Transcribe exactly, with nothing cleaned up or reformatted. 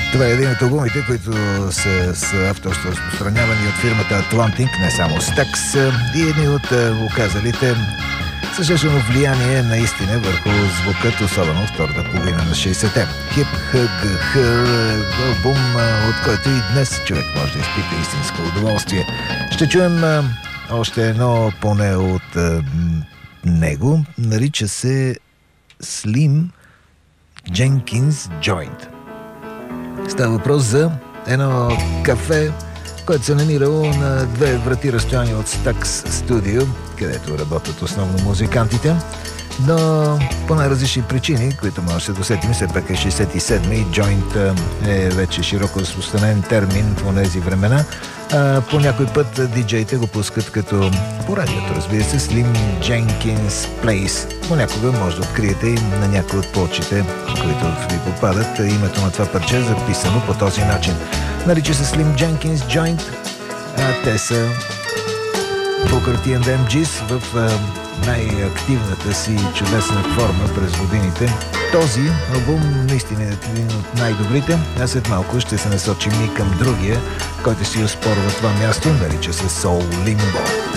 Това е един от албумите, които са с авторство разпространявани от фирмата Atlantic, не само Stax, и едни от оказалите съществено влияние наистина върху звукът, особено втората половина на шейсетте. Hip Hug Her, албум, от който и днес човек може да изпита истинско удоволствие. Ще чуем още едно поне от него. Нарича се Slim Jenkins Joint. Става въпрос за едно кафе, което се намирало на две врати разстояния от Stax Studio, където работят основно музикантите, но по най-различни причини, които може да се досетим, все пак е шейсет и седми, джойнт е вече широко разпространен термин в тези времена. А, по някой път диджеите го пускат като по радиото, разбира се, Slim Jenkins Place. Понякога може да откриете и на някои от плочите, които ви попадат, името на това парче записано по този начин. Нарича се Slim Jenkins Joint, а те са Booker T and М Джис в а, най-активната си чудесна форма през годините. Този албум наистина е един от най-добрите, а след малко ще се насочим и към другия, който си оспорва това място, нарича се Soul Limbo.